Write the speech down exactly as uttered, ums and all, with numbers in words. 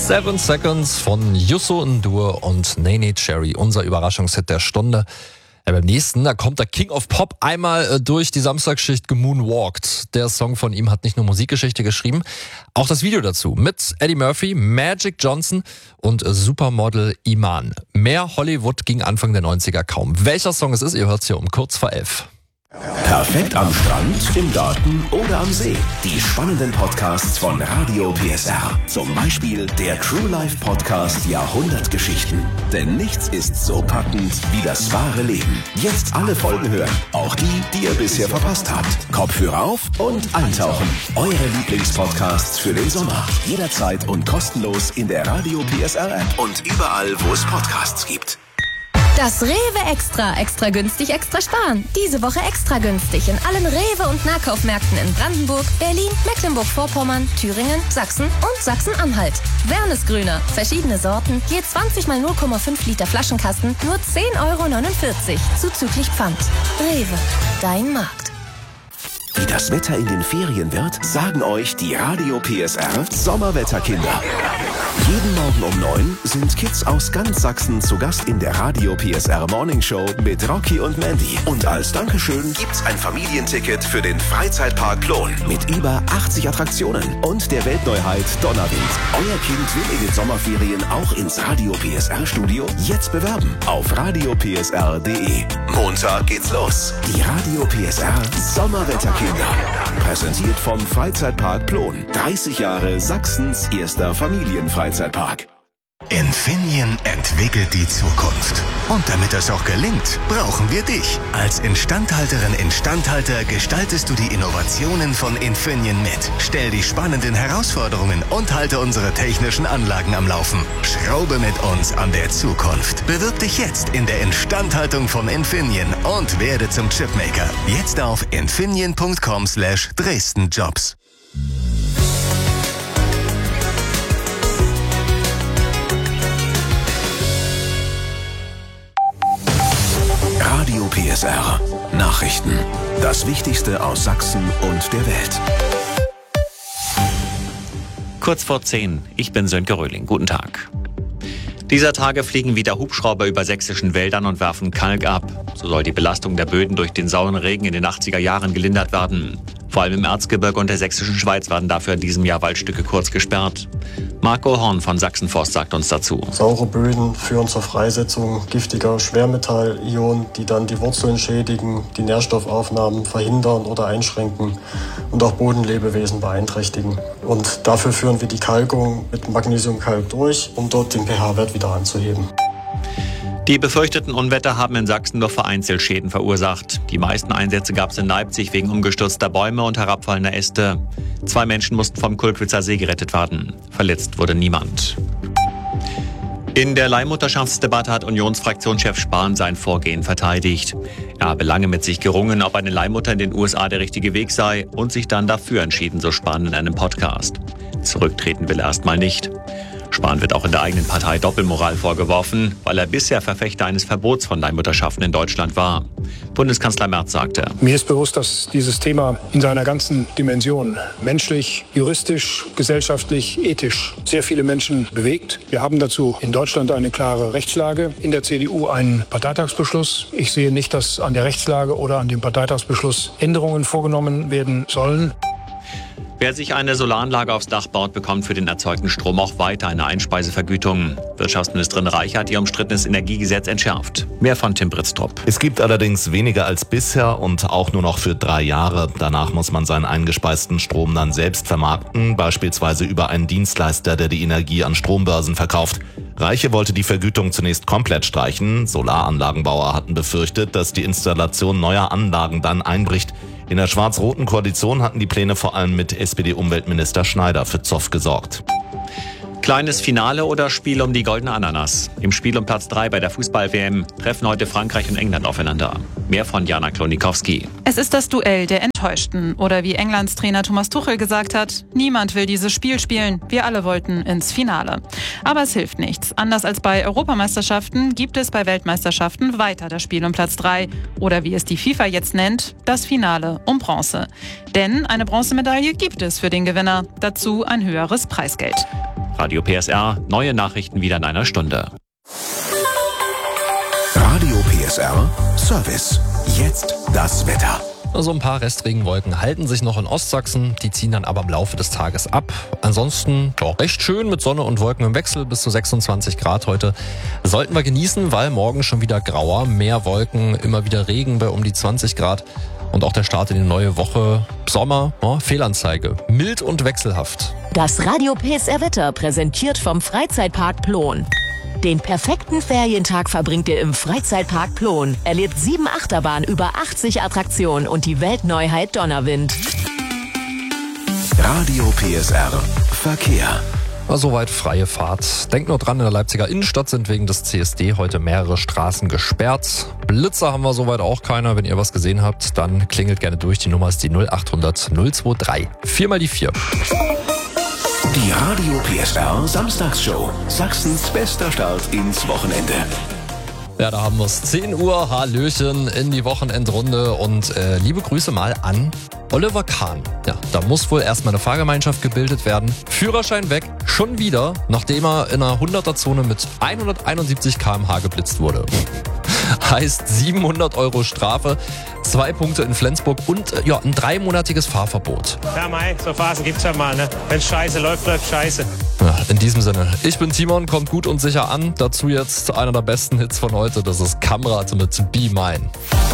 Seven Seconds von Yusso N'Dour und Nene Cherry, unser Überraschungshit der Stunde. Ja, beim nächsten, da kommt der King of Pop einmal äh, durch die Samstagsschicht gemoonwalkt. Der Song von ihm hat nicht nur Musikgeschichte geschrieben, auch das Video dazu mit Eddie Murphy, Magic Johnson und äh, Supermodel Iman. Mehr Hollywood ging Anfang der neunziger kaum. Welcher Song es ist, ihr hört's hier um kurz vor elf. Perfekt am Strand, im Garten oder am See. Die spannenden Podcasts von Radio P S R. Zum Beispiel der True Life Podcast Jahrhundertgeschichten. Denn nichts ist so packend wie das wahre Leben. Jetzt alle Folgen hören. Auch die, die ihr bisher verpasst habt. Kopfhörer auf und eintauchen. Eure Lieblingspodcasts für den Sommer. Jederzeit und kostenlos in der Radio P S R App und überall, wo es Podcasts gibt. Das Rewe Extra. Extra günstig, extra sparen. Diese Woche extra günstig in allen Rewe- und Nahkaufmärkten in Brandenburg, Berlin, Mecklenburg-Vorpommern, Thüringen, Sachsen und Sachsen-Anhalt. Wernesgrüner. Verschiedene Sorten. Je zwanzig mal null Komma fünf Liter Flaschenkasten. Nur zehn Euro neunundvierzig. Zuzüglich Pfand. Rewe. Dein Markt. Wie das Wetter in den Ferien wird, sagen euch die Radio P S R Sommerwetterkinder. Jeden Morgen um neun sind Kids aus ganz Sachsen zu Gast in der Radio P S R Morning Show mit Rocky und Mandy. Und als Dankeschön gibt's ein Familienticket für den Freizeitpark Plon mit über achtzig Attraktionen und der Weltneuheit Donnerwind. Euer Kind will in den Sommerferien auch ins Radio P S R Studio? Jetzt bewerben auf radio p s r punkt d e. Montag geht's los. Die Radio P S R Sommerwetterkinder. Präsentiert vom Freizeitpark Plon. dreißig Jahre Sachsens erster Familienfreizeitpark. Infineon entwickelt die Zukunft. Und damit das auch gelingt, brauchen wir dich. Als Instandhalterin, Instandhalter gestaltest du die Innovationen von Infineon mit. Stell die spannenden Herausforderungen und halte unsere technischen Anlagen am Laufen. Schraube mit uns an der Zukunft. Bewirb dich jetzt in der Instandhaltung von Infineon und werde zum Chipmaker. Jetzt auf infineon punkt com slash Dresden Jobs. Radio P S R. Nachrichten. Das Wichtigste aus Sachsen und der Welt. Kurz vor zehn. Ich bin Sönke Röhling. Guten Tag. Dieser Tage fliegen wieder Hubschrauber über sächsischen Wäldern und werfen Kalk ab. So soll die Belastung der Böden durch den sauren Regen in den achtziger Jahren gelindert werden. Vor allem im Erzgebirge und der sächsischen Schweiz werden dafür in diesem Jahr Waldstücke kurz gesperrt. Marco Horn von Sachsenforst sagt uns dazu. Saure Böden führen zur Freisetzung giftiger Schwermetallionen, die dann die Wurzeln schädigen, die Nährstoffaufnahmen verhindern oder einschränken und auch Bodenlebewesen beeinträchtigen. Und dafür führen wir die Kalkung mit Magnesiumkalk durch, um dort den pH-Wert wieder anzuheben. Die befürchteten Unwetter haben in Sachsen nur vereinzelt Schäden verursacht. Die meisten Einsätze gab es in Leipzig wegen umgestürzter Bäume und herabfallender Äste. Zwei Menschen mussten vom Kulkwitzer See gerettet werden. Verletzt wurde niemand. In der Leihmutterschaftsdebatte hat Unionsfraktionschef Spahn sein Vorgehen verteidigt. Er habe lange mit sich gerungen, ob eine Leihmutter in den U S A der richtige Weg sei und sich dann dafür entschieden, so Spahn in einem Podcast. Zurücktreten will er erstmal nicht. Spahn wird auch in der eigenen Partei Doppelmoral vorgeworfen, weil er bisher Verfechter eines Verbots von Leihmutterschaften in Deutschland war. Bundeskanzler Merz sagte: Mir ist bewusst, dass dieses Thema in seiner ganzen Dimension menschlich, juristisch, gesellschaftlich, ethisch sehr viele Menschen bewegt. Wir haben dazu in Deutschland eine klare Rechtslage, in der C D U einen Parteitagsbeschluss. Ich sehe nicht, dass an der Rechtslage oder an dem Parteitagsbeschluss Änderungen vorgenommen werden sollen. Wer sich eine Solaranlage aufs Dach baut, bekommt für den erzeugten Strom auch weiter eine Einspeisevergütung. Wirtschaftsministerin Reich hat ihr umstrittenes Energiegesetz entschärft. Mehr von Tim Britztrup. Es gibt allerdings weniger als bisher und auch nur noch für drei Jahre. Danach muss man seinen eingespeisten Strom dann selbst vermarkten, beispielsweise über einen Dienstleister, der die Energie an Strombörsen verkauft. Reiche wollte die Vergütung zunächst komplett streichen. Solaranlagenbauer hatten befürchtet, dass die Installation neuer Anlagen dann einbricht. In der schwarz-roten Koalition hatten die Pläne vor allem mit S P D-Umweltminister Schneider für Zoff gesorgt. Kleines Finale oder Spiel um die goldene Ananas? Im Spiel um Platz drei bei der Fußball-W M treffen heute Frankreich und England aufeinander. Mehr von Jana Klonikowski. Es ist das Duell der Enttäuschten. Oder wie Englands Trainer Thomas Tuchel gesagt hat, niemand will dieses Spiel spielen. Wir alle wollten ins Finale. Aber es hilft nichts. Anders als bei Europameisterschaften gibt es bei Weltmeisterschaften weiter das Spiel um Platz drei. Oder wie es die FIFA jetzt nennt, das Finale um Bronze. Denn eine Bronzemedaille gibt es für den Gewinner. Dazu ein höheres Preisgeld. Radio P S R, neue Nachrichten wieder in einer Stunde. Radio P S R Service. Jetzt das Wetter. So ein paar Restregenwolken halten sich noch in Ostsachsen, die ziehen dann aber im Laufe des Tages ab. Ansonsten ja, recht schön mit Sonne und Wolken im Wechsel, bis zu sechsundzwanzig Grad heute. Sollten wir genießen, weil morgen schon wieder grauer, mehr Wolken, immer wieder Regen bei um die zwanzig Grad. Und auch der Start in die neue Woche, Sommer, ja, Fehlanzeige, mild und wechselhaft. Das Radio P S R Wetter präsentiert vom Freizeitpark Plon. Den perfekten Ferientag verbringt ihr im Freizeitpark Plon. Erlebt sieben Achterbahnen, über achtzig Attraktionen und die Weltneuheit Donnerwind. Radio P S R Verkehr. Soweit freie Fahrt. Denkt nur dran, in der Leipziger Innenstadt sind wegen des C S D heute mehrere Straßen gesperrt. Blitzer haben wir soweit auch keiner. Wenn ihr was gesehen habt, dann klingelt gerne durch. Die Nummer ist die null acht hundert null zwei drei. Viermal die vier. Die Radio P S R Samstagsshow. Sachsens bester Start ins Wochenende. Ja, da haben wir es. zehn Uhr, Hallöchen in die Wochenendrunde und äh, liebe Grüße mal an Oliver Kahn. Ja, da muss wohl erstmal eine Fahrgemeinschaft gebildet werden. Führerschein weg, schon wieder, nachdem er in einer hunderter-Zone mit hunderteinundsiebzig Kilometer pro Stunde geblitzt wurde. Heißt siebenhundert Euro Strafe, zwei Punkte in Flensburg und äh, ja, ein dreimonatiges Fahrverbot. Ja, mei, so Phasen gibt's ja mal, ne? Wenn scheiße läuft, läuft scheiße. Ja, in diesem Sinne, ich bin Timon, kommt gut und sicher an. Dazu jetzt einer der besten Hits von heute, das ist Kamrat mit Be Mine.